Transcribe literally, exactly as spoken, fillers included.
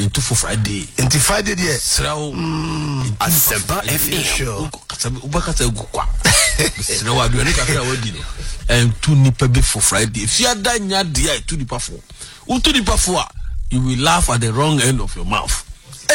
into for Friday. Into Friday, yeah. Sraw. Asempa F M. Sure. Ubakata gukwa. Sraw adu ani kakra wadi no. And two nipa be for Friday. If you are done nya dia two nipa for. U two nipa for you will laugh at the wrong end of your mouth.